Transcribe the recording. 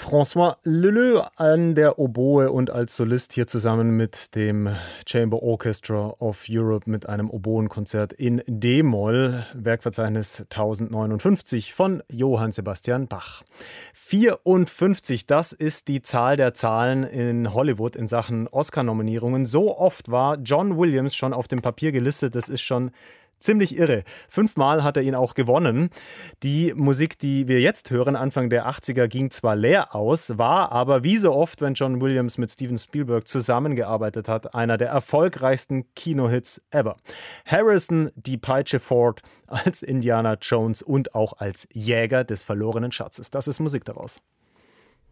François Leleux an der Oboe und als Solist hier zusammen mit dem Chamber Orchestra of Europe mit einem Oboenkonzert in D-Moll, Werkverzeichnis 1059 von Johann Sebastian Bach. 54, das ist die Zahl der Zahlen in Hollywood in Sachen Oscar-Nominierungen. So oft war John Williams schon auf dem Papier gelistet, das ist schon ziemlich irre. 5-mal hat er ihn auch gewonnen. Die Musik, die wir jetzt hören, Anfang der 80er, ging zwar leer aus, war aber wie so oft, wenn John Williams mit Steven Spielberg zusammengearbeitet hat, einer der erfolgreichsten Kinohits ever. Harrison, die Peitsche Ford als Indiana Jones und auch als Jäger des verlorenen Schatzes. Das ist Musik daraus.